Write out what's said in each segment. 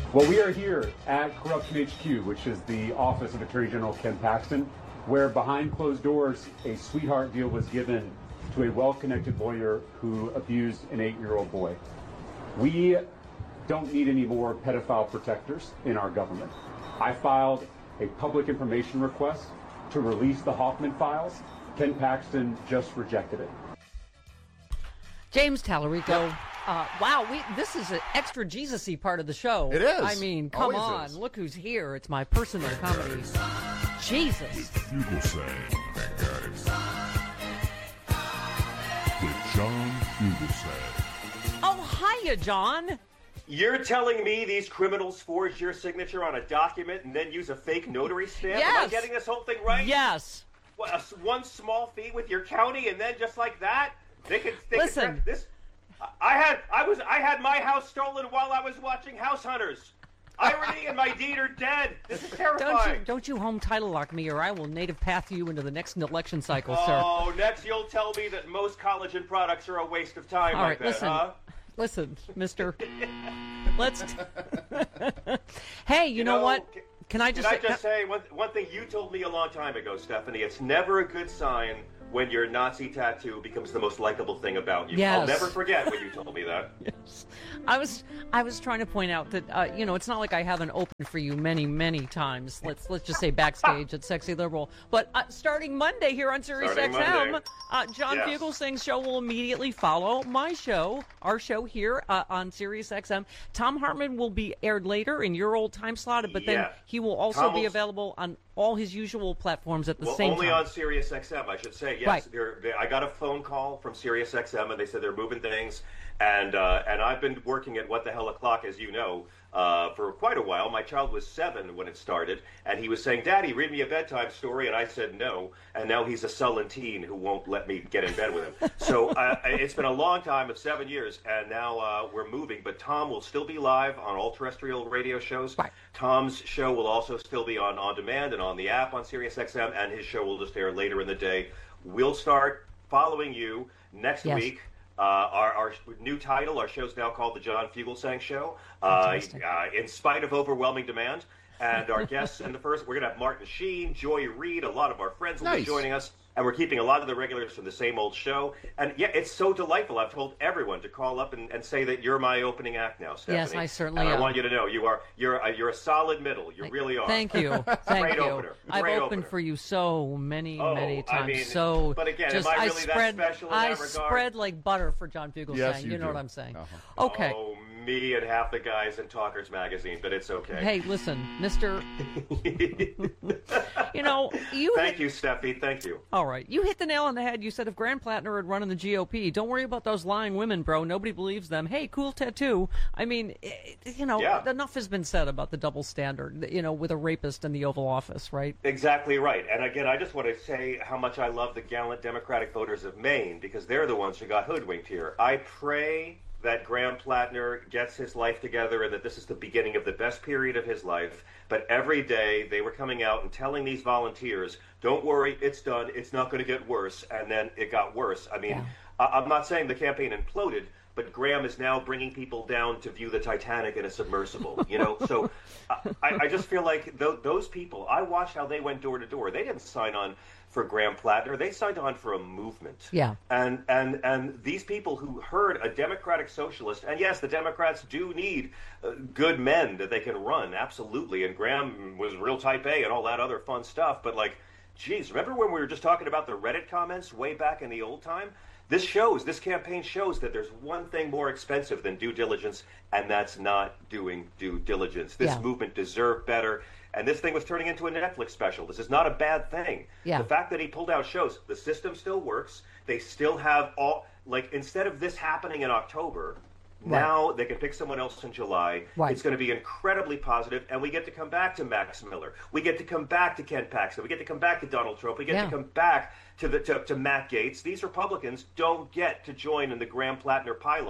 Well, we are here at Corruption HQ, which is the office of Attorney General Ken Paxton, where behind closed doors, a sweetheart deal was given to a well-connected lawyer who abused an 8-year-old boy. We don't need any more pedophile protectors in our government. I filed a public information request to release the Hoffman files. Ken Paxton just rejected it. James Tallarico. Wow, this is an extra Jesus-y part of the show. It is. I mean, come Always on. is. Look who's here. It's my personal comedy. Jesus. The John Fugelsang. Oh, hiya, John. You're telling me these criminals forged your signature on a document and then use a fake notary stamp? Yes. Am I getting this whole thing right? Yes. What, one small fee with your county, and then just like that, they Listen. could this. I had my house stolen while I was watching House Hunters. Irony and my deed are dead. This is terrifying. Don't you home title lock me, or I will native path you into the next election cycle, sir. Oh, next you'll tell me that most collagen products are a waste of time. All like right, that, listen, mister. Let's. Hey, you know what? Can I just say one thing you told me a long time ago, Stephanie? It's never a good sign when your Nazi tattoo becomes the most likable thing about you. Yes. I'll never forget when you told me that. Yes. I was trying to point out that it's not like I haven't opened for you many times. Let's just say backstage at Sexy Liberal. But starting Monday here on Sirius XM, John Fugelsang's show will immediately follow my show, our show here on Sirius XM. Tom Hartman will be aired later in your old time slot, but then he will also be available on all his usual platforms at the same time. Only on Sirius XM, I should say. Yes, right. I got a phone call from Sirius XM, and they said they're moving things. And I've been working at What the Hell O'Clock, as you know, for quite a while. My child was 7 when it started, and he was saying, "Daddy, read me a bedtime story," and I said no. And now he's a sullen teen who won't let me get in bed with him. So it's been a long time of 7 years, and now we're moving. But Tom will still be live on all terrestrial radio shows. Right. Tom's show will also still be on demand and on the app on Sirius XM, and his show will just air later in the day. We'll start following you next week. Our new title, our show's now called The John Fugelsang Show, in spite of overwhelming demand. And our guests in the first, we're going to have Martin Sheen, Joy Reid, a lot of our friends will be joining us. And we're keeping a lot of the regulars from the same old show. And yeah, it's so delightful. I've told everyone to call up and say that you're my opening act now, Stephanie. Yes, I certainly am. I want you to know you're a solid middle. You really are. Thank you. Thank you. Opener. I've Great opened opener. for you so many times. I mean, so but again, just, am I really that special in that regard? spread like butter for John Fugelsang. Yes, you know do. what I'm saying. Okay. Oh, me and half the guys in Talkers Magazine, but it's okay. Hey, listen, Mr. Thank you, Steffi. Thank you. All right. You hit the nail on the head. You said if Graham Plattner had run in the GOP, don't worry about those lying women, bro. Nobody believes them. Hey, cool tattoo. I mean, enough has been said about the double standard, with a rapist in the Oval Office, right? Exactly right. And again, I just want to say how much I love the gallant Democratic voters of Maine, because they're the ones who got hoodwinked here. I pray that Graham Plattner gets his life together and that this is the beginning of the best period of his life. But every day they were coming out and telling these volunteers, don't worry, it's done. It's not going to get worse. And then it got worse. I mean, I'm not saying the campaign imploded, but Graham is now bringing people down to view the Titanic in a submersible, So I just feel like those people, I watched how they went door to door. They didn't sign on for Graham Plattner. They signed on for a movement. Yeah. And these people who heard a Democratic socialist, and yes, the Democrats do need good men that they can run, absolutely. And Graham was real type A and all that other fun stuff. But geez, remember when we were just talking about the Reddit comments way back in the old time? This campaign shows that there's one thing more expensive than due diligence, and that's not doing due diligence. This movement deserved better. And this thing was turning into a Netflix special. This is not a bad thing. Yeah. The fact that he pulled out shows the system still works. They still have instead of this happening in October, now they can pick someone else in July. Right. It's going to be incredibly positive, and we get to come back to Max Miller. We get to come back to Ken Paxton. We get to come back to Donald Trump. We get to come back to Matt Gaetz. These Republicans don't get to join in the Graham Plattner pylon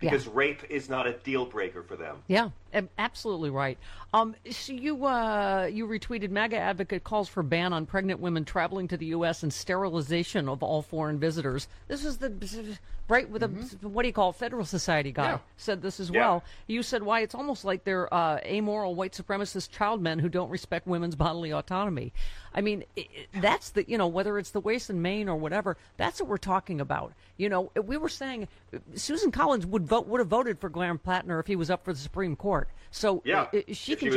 because rape is not a deal breaker for them. Yeah, absolutely right. So you retweeted MAGA advocate calls for ban on pregnant women traveling to the U.S. and sterilization of all foreign visitors. This is right with what do you call it? Federal Society guy said this as well. You said why it's almost like they're amoral white supremacist child men who don't respect women's bodily autonomy. I mean, that's the, whether it's the Waste in Maine or whatever, that's what we're talking about. We were saying Susan Collins would have voted for Graham Plattner if he was up for the Supreme Court. So she can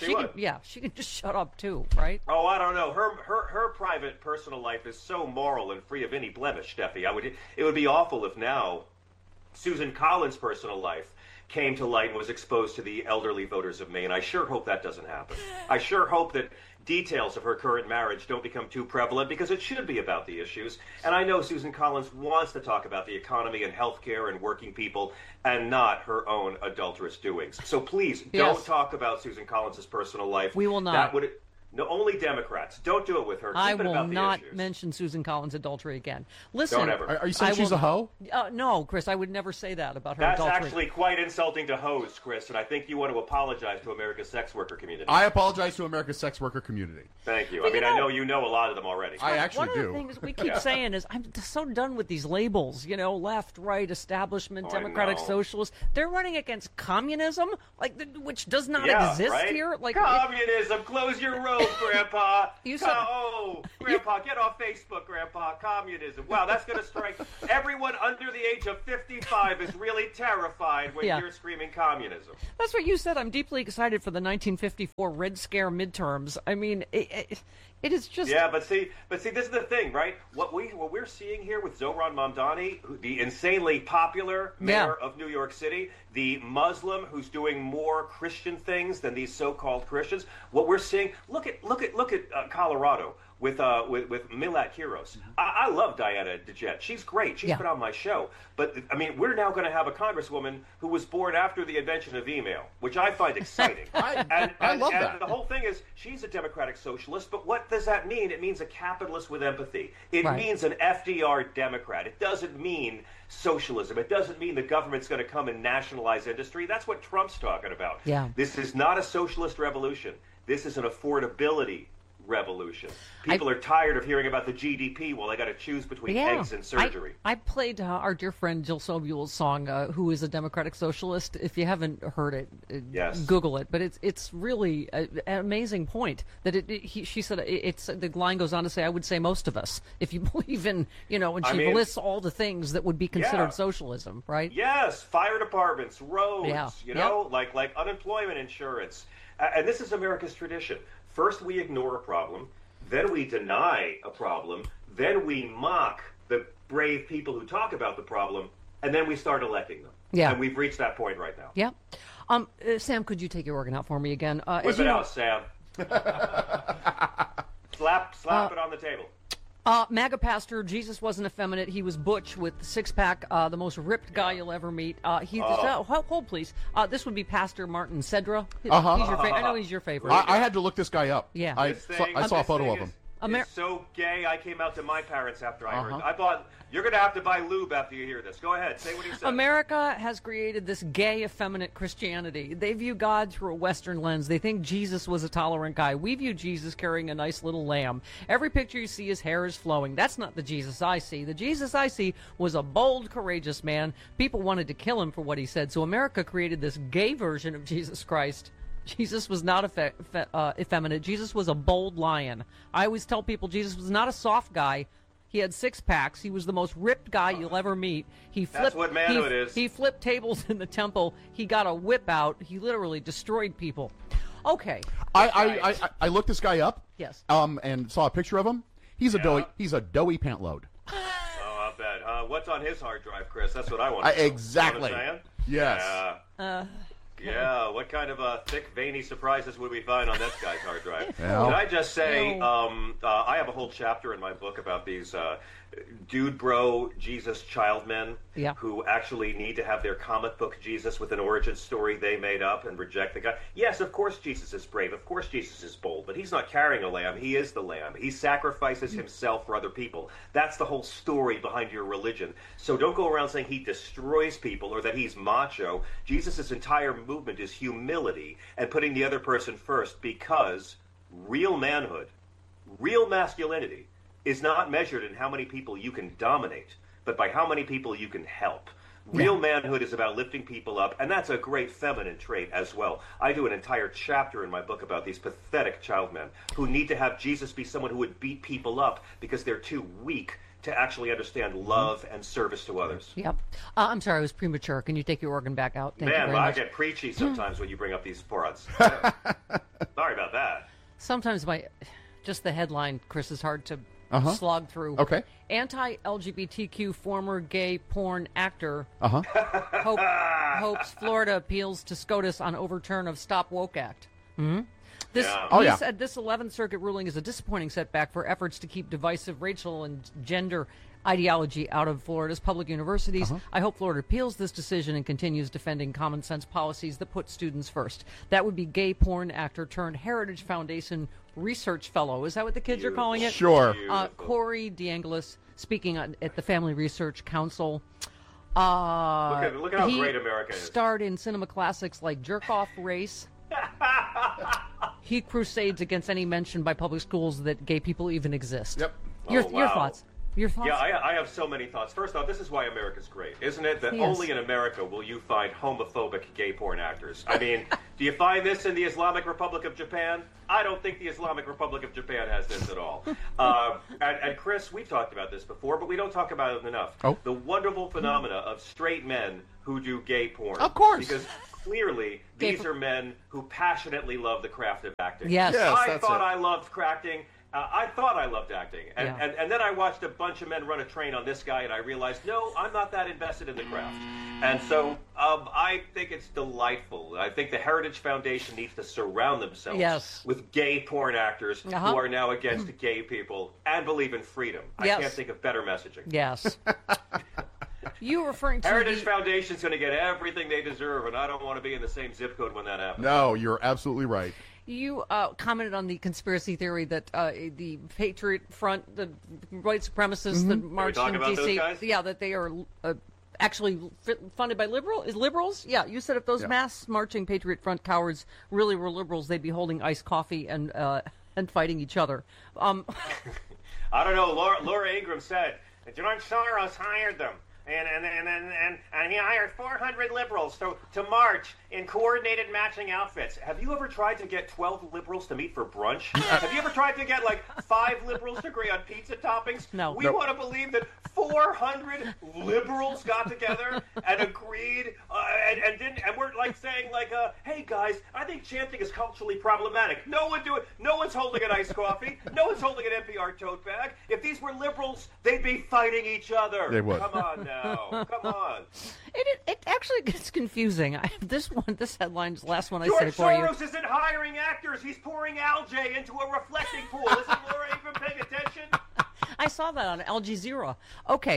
just shut up too, right? Oh, I don't know. Her private personal life is so moral and free of any blemish, Steffi. It would be awful if now Susan Collins' personal life came to light and was exposed to the elderly voters of Maine. I sure hope that doesn't happen. I sure hope that details of her current marriage don't become too prevalent, because it should be about the issues. And I know Susan Collins wants to talk about the economy and healthcare and working people and not her own adulterous doings. So please don't talk about Susan Collins' personal life. We will not. No, only Democrats. Don't do it with her. I will not mention Susan Collins' adultery again. Listen, don't ever. Are you saying she's a hoe? No, Chris, I would never say that about her That's adultery. actually quite insulting to hoes, Chris, and I think you want to apologize to America's sex worker community. I apologize to America's sex worker community. Thank you. I mean, I know you know a lot of them already. I actually do. One of the things we keep saying is, I'm so done with these labels, left, right, establishment, democratic, socialist. They're running against communism, which does not exist here. Communism, close your robe, Grandpa. Grandpa, get off Facebook, Grandpa. Communism. Wow, that's going to strike. Everyone under the age of 55 is really terrified when you're screaming communism. That's what you said. I'm deeply excited for the 1954 Red Scare midterms. I mean, it is just... Yeah, but see, this is the thing, right? What we're seeing here with Zohran Mamdani, the insanely popular mayor of New York City, the Muslim who's doing more Christian things than these so-called Christians. What we're seeing, look at Colorado with Milat Kiros. I love Diana DeJet. She's great. She's been on my show. But I mean, we're now going to have a congresswoman who was born after the invention of email, which I find exciting. I love that. And the whole thing is, she's a democratic socialist. But what does that mean? It means a capitalist with empathy. It means an FDR Democrat. It doesn't mean socialism. It doesn't mean the government's going to come and nationalize industry. That's what Trump's talking about. Yeah. This is not a socialist revolution. This is an affordability revolution. People are tired of hearing about the GDP while they got to choose between eggs and surgery. I played our dear friend Jill Sobul's song, who is a democratic socialist. If you haven't heard it, Google it. But it's really an amazing point that she said the line goes on to say, I would say most of us, if you believe in, and she lists all the things that would be considered socialism, right? Yes, fire departments, roads, like unemployment insurance. And this is America's tradition. First, we ignore a problem, then we deny a problem, then we mock the brave people who talk about the problem, and then we start electing them. Yeah. And we've reached that point right now. Yeah. Sam, could you take your organ out for me again? Whip it out, Sam. Slap it on the table. MAGA pastor, Jesus wasn't effeminate. He was butch with six-pack, the most ripped guy you'll ever meet. Hold, please. This would be Pastor Martin Cedra. He's your I know he's your favorite. I had to look this guy up. Yeah. I saw a photo of him. It's so gay. I came out to my parents after I heard it. You're going to have to buy lube after you hear this. Go ahead. Say what he said. America has created this gay, effeminate Christianity. They view God through a Western lens. They think Jesus was a tolerant guy. We view Jesus carrying a nice little lamb. Every picture you see, his hair is flowing. That's not the Jesus I see. The Jesus I see was a bold, courageous man. People wanted to kill him for what he said. So America created this gay version of Jesus Christ. Jesus was not effeminate. Jesus was a bold lion. I always tell people Jesus was not a soft guy. He had six packs. He was the most ripped guy you'll ever meet. That's what manhood is. He flipped tables in the temple. He got a whip out. He literally destroyed people. Okay. I looked this guy up. Yes. And saw a picture of him. He's a doughy pant load. Oh, I bet. What's on his hard drive, Chris? That's what I want to know. Exactly. You know what I'm saying? Yes. Yeah, what kind of thick, veiny surprises would we find on this guy's hard drive? Yeah. Can I just say, I have a whole chapter in my book about these dude bro Jesus child men who actually need to have their comic book Jesus with an origin story they made up and reject the guy. Yes, of course Jesus is brave. Of course Jesus is bold. But he's not carrying a lamb. He is the lamb. He sacrifices himself for other people. That's the whole story behind your religion. So don't go around saying he destroys people or that he's macho. Jesus' entire movement is humility and putting the other person first, because real manhood, real masculinity, is not measured in how many people you can dominate, but by how many people you can help. Real manhood is about lifting people up, and that's a great feminine trait as well. I do an entire chapter in my book about these pathetic child men who need to have Jesus be someone who would beat people up because they're too weak to actually understand love and service to others. Yep. I'm sorry, I was premature. Can you take your organ back out? Thank you very much. I get preachy sometimes when you bring up these frauds. Sorry about that. Sometimes just the headline, Chris, is hard to slog through. Okay. Anti-LGBTQ former gay porn actor hopes Florida appeals to SCOTUS on overturn of Stop Woke Act. Mm-hmm. He said this 11th Circuit ruling is a disappointing setback for efforts to keep divisive racial and gender ideology out of Florida's public universities. I hope Florida appeals this decision and continues defending common sense policies that put students first. That would be gay porn actor turned Heritage Foundation research fellow. Is that what the kids are calling it? Sure. Corey DeAngelis speaking at the Family Research Council. Look how great America is. Starred in cinema classics like Jerk Off Race. He crusades against any mention by public schools that gay people even exist. Yep. Your thoughts? Your thoughts? Yeah, I have so many thoughts. First off, this is why America's great, isn't it? That only in America will you find homophobic gay porn actors. I mean, do you find this in the Islamic Republic of Japan? I don't think the Islamic Republic of Japan has this at all. And Chris, we've talked about this before, but we don't talk about it enough. Oh. The wonderful phenomena of straight men who do gay porn. Of course. Because clearly, these are men who passionately love the craft of acting. Yes. I thought I loved acting. I thought I loved acting. And then I watched a bunch of men run a train on this guy, and I realized, no, I'm not that invested in the craft. And so I think it's delightful. I think the Heritage Foundation needs to surround themselves with gay porn actors who are now against gay people and believe in freedom. I can't think of better messaging. Yes. You referring to Heritage Foundation's going to get everything they deserve, and I don't want to be in the same zip code when that happens. No, you're absolutely right. You commented on the conspiracy theory that the Patriot Front, the white supremacists that marched in D.C., that they are actually funded by liberals. Yeah, you said if those mass marching Patriot Front cowards really were liberals, they'd be holding iced coffee and fighting each other. I don't know. Laura Ingraham said George Soros hired them. And he hired 400 liberals to march in coordinated matching outfits. Have you ever tried to get 12 liberals to meet for brunch? Have you ever tried to get 5 liberals to agree on pizza toppings? No. We want to believe that 400 liberals got together and agreed and we're saying hey guys, I think chanting is culturally problematic. No one do it. No one's holding an iced coffee. No one's holding an NPR tote bag. If these were liberals, they'd be fighting each other. They would. Come on now. Come on. It actually gets confusing. This headline is the last one I George say for you. George Soros isn't hiring actors. He's pouring algae into a reflecting pool. Isn't Laura even paying attention? I saw that on Al Jazeera. Okay.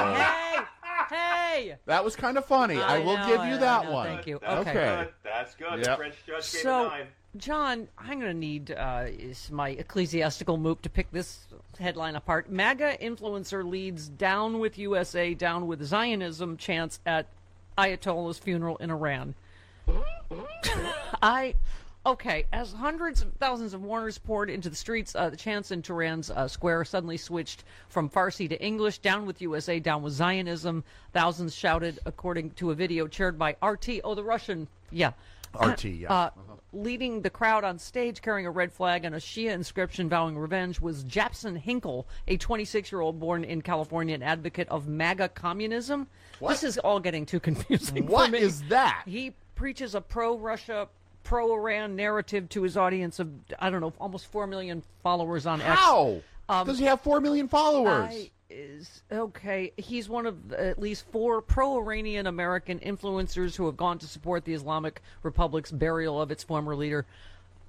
Hey. That was kind of funny. I will give you that one. Thank you. That's good. The French judge gave a 9. John, I'm going to need my ecclesiastical moop to pick this headline apart. MAGA influencer leads Down with USA, Down with Zionism chants at Ayatollah's funeral in Iran. As hundreds of thousands of mourners poured into the streets, the chants in Tehran's square suddenly switched from Farsi to English. Down with USA, down with Zionism. Thousands shouted, according to a video chaired by RT. Oh, the Russian. Yeah. RT, yeah. Leading the crowd on stage carrying a red flag and a Shia inscription vowing revenge was Japson Hinkle, a 26-year-old born in California, an advocate of MAGA communism. What? This is all getting too confusing. What for me. is that? He preaches a pro-Russia, pro-Iran narrative to his audience of, I don't know, almost 4 million followers on X. How? Does he have 4 million followers? He's one of at least 4 pro-Iranian American influencers who have gone to support the Islamic Republic's burial of its former leader.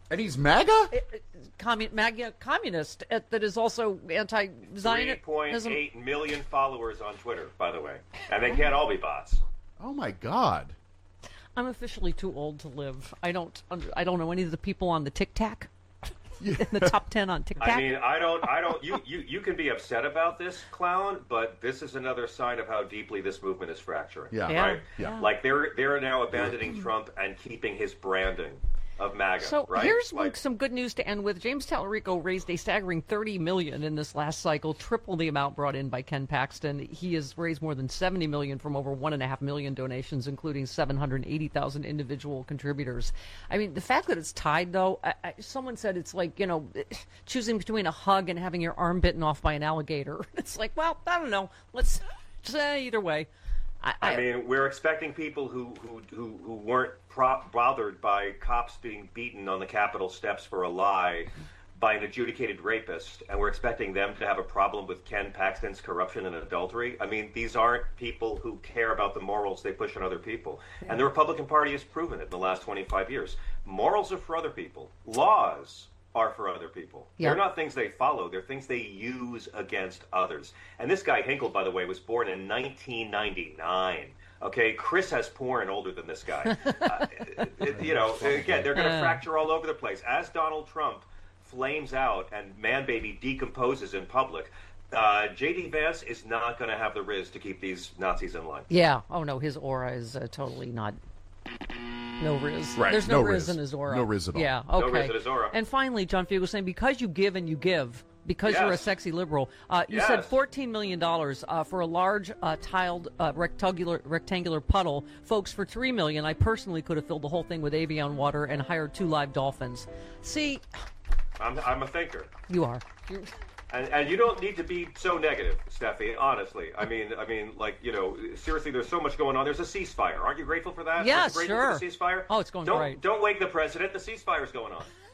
And he's MAGA? MAGA communist that is also anti-Zionism. 3.8 million followers on Twitter, by the way. And they can't all be bots. Oh, my God. I'm officially too old to live. I don't know any of the people on the Tic Tac. In the top 10 on TikTok. I mean, I don't. You can be upset about this, clown, but this is another sign of how deeply this movement is fracturing. Yeah. Right. Yeah. Like they're now abandoning Trump and keeping his branding of MAGA. So right? here's some good news to end with. James Tallarico raised a staggering $30 million in this last cycle, triple the amount brought in by Ken Paxton. He has raised more than $70 million from over 1.5 million donations, including 780,000 individual contributors. I mean, the fact that it's tied, though, someone said it's like, choosing between a hug and having your arm bitten off by an alligator. It's like, well, I don't know. Let's say either way. I mean, we're expecting people who weren't bothered by cops being beaten on the Capitol steps for a lie by an adjudicated rapist, and we're expecting them to have a problem with Ken Paxton's corruption and adultery. I mean, these aren't people who care about the morals they push on other people. Yeah. And the Republican Party has proven it in the last 25 years. Morals are for other people. Laws are for other people. Yeah. They're not things they follow. They're things they use against others. And this guy, Hinkle, by the way, was born in 1999. Okay, Chris has porn older than this guy. Again, they're going to fracture all over the place. As Donald Trump flames out and Man Baby decomposes in public, J.D. Vance is not going to have the riz to keep these Nazis in line. Yeah. Oh, no, his aura is totally not... No riz. Right. There's no riz in his aura. No riz at all. Yeah, okay. No riz in his aura. And finally, John Fugel saying, because you give and you give, because you're a sexy liberal, you said $14 million for a large tiled rectangular puddle. Folks, for $3 million, I personally could have filled the whole thing with Evian water and hired 2 live dolphins. See... I'm a thinker. You are. And you don't need to be so negative, Steffi, honestly. I mean, seriously, there's so much going on. There's a ceasefire. Aren't you grateful for that? Yeah, Aren't you grateful for the ceasefire? Oh, it's going great. Don't wake the president. The ceasefire's going on.